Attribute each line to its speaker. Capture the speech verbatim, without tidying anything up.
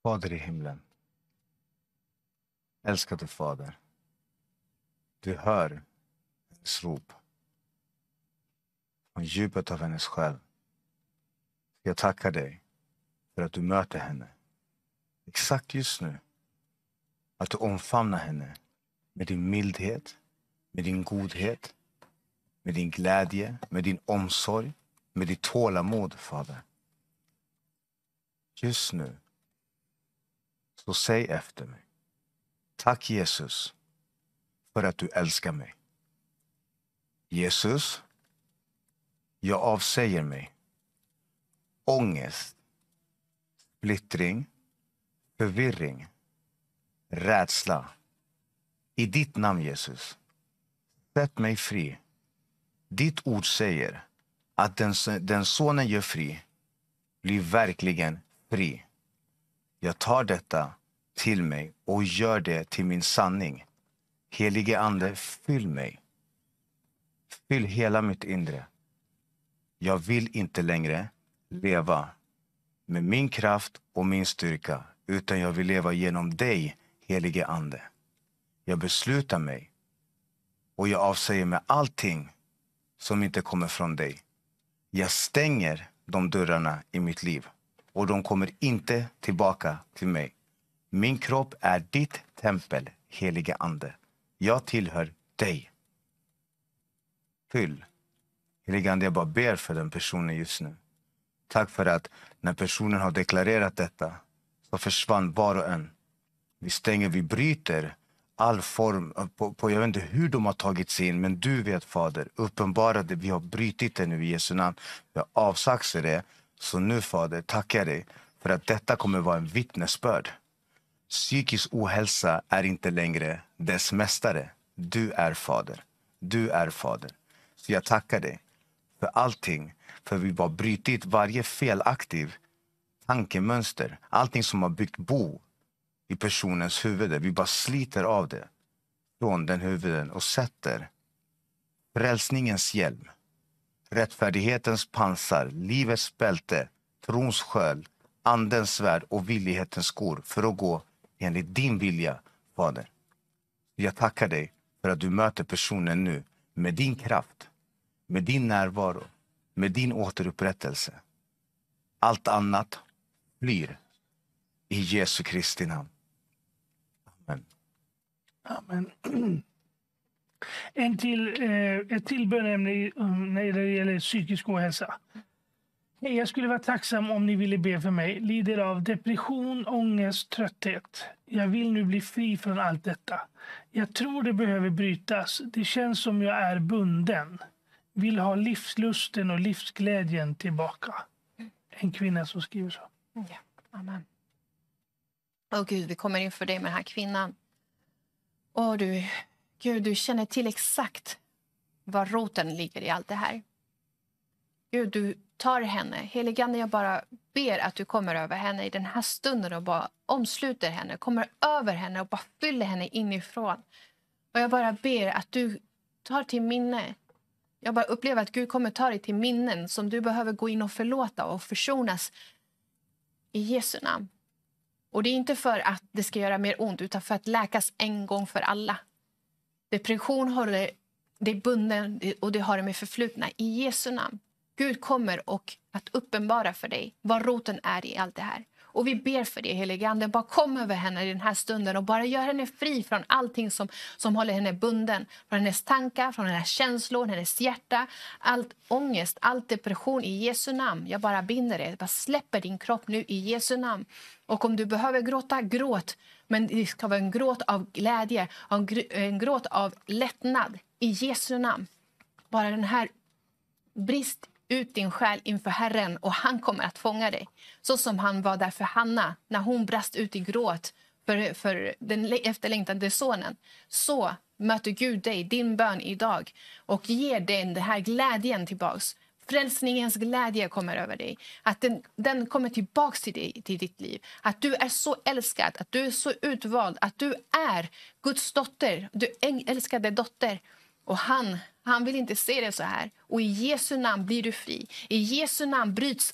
Speaker 1: Fader i himlen, älskade Fader, du hör hennes rop från djupet av hennes själ. Jag tackar dig för att du möter henne exakt just nu. Att du omfamnar henne med din mildhet, med din godhet, med din glädje, med din omsorg, med ditt tålamod, Fader. Just nu, så säg efter mig. Tack Jesus för att du älskar mig. Jesus, jag avsäger mig ångest, splittring, förvirring, rädsla. I ditt namn, Jesus, sätt mig fri. Ditt ord säger att den, den sonen gör fri blir verkligen fri. Jag tar detta till mig och gör det till min sanning. Helige Ande, fyll mig. Fyll hela mitt inre. Jag vill inte längre leva med min kraft och min styrka, utan jag vill leva genom dig, helige Ande. Jag beslutar mig och jag avsäger mig allting som inte kommer från dig. Jag stänger de dörrarna i mitt liv och de kommer inte tillbaka till mig. Min kropp är ditt tempel, helige Ande. Jag tillhör dig. Fyll. Helige Ande, jag bara ber för den personen just nu. Tack för att när personen har deklarerat detta så försvann var och en. Vi stänger, vi bryter all form på, på jag vet inte hur de har tagit sig in, men du vet, Fader, uppenbara det. Vi har brytit det nu i Jesu namn. Vi har avsagt det. Så nu, Fader, tackar dig för att detta kommer vara en vittnesbörd. Psykisk ohälsa är inte längre dess mästare. Du är Fader. Du är Fader. Så jag tackar dig för allting. För vi har brytit varje felaktiv tankemönster. Allting som har byggt bo i personens huvud. Vi bara sliter av det från den huvuden och sätter frälsningens hjälm, rättfärdighetens pansar, livets bälte, trons sköld, andens svärd och villighetens skor för att gå enligt din vilja, Fader. Jag tackar dig för att du möter personen nu med din kraft, med din närvaro, med din återupprättelse. Allt annat flyr i Jesu Kristi namn. Amen.
Speaker 2: Amen. En till, eh, ett till bönämne um, när det gäller psykisk ohälsa. Hej, jag skulle vara tacksam om ni ville be för mig. Lider av depression, ångest, trötthet. Jag vill nu bli fri från allt detta. Jag tror det behöver brytas. Det känns som jag är bunden. Vill ha livslusten och livsglädjen tillbaka. En kvinna som skriver så.
Speaker 3: Ja, amen. Åh Gud, vi kommer inför dig med den här kvinnan. Åh du, Gud, du känner till exakt var roten ligger i allt det här. Gud, du tar henne. Heligande, jag bara ber att du kommer över henne i den här stunden och bara omsluter henne. Kommer över henne och bara fyller henne inifrån. Och jag bara ber att du tar till minne. Jag bara upplever att Gud kommer ta dig till minnen som du behöver gå in och förlåta och försonas i Jesu namn. Och det är inte för att det ska göra mer ont utan för att läkas en gång för alla. Depression har det, det är bunden och det har det med förflutna i Jesu namn. Gud kommer och att uppenbara för dig vad roten är i allt det här. Och vi ber för det, helige Ande. Bara kom över henne i den här stunden och bara gör henne fri från allting som, som håller henne bunden. Från hennes tankar, från hennes känslor, hennes hjärta. Allt ångest, all depression i Jesu namn. Jag bara binder det. Bara släpper din kropp nu i Jesu namn. Och om du behöver gråta, gråt. Men det ska vara en gråt av glädje. En gråt av lättnad i Jesu namn. Bara den här brist ut din själ inför Herren och han kommer att fånga dig. Så som han var där för Hanna när hon brast ut i gråt för, för den efterlängtade sonen. Så möter Gud dig, din bön idag och ger dig den här glädjen tillbaks. Frälsningens glädje kommer över dig. Att den, den kommer tillbaks till dig, till ditt liv. Att du är så älskad, att du är så utvald, att du är Guds dotter. Du är älskade dotter. Och han, han vill inte se det så här. Och i Jesu namn blir du fri. I Jesu namn bryts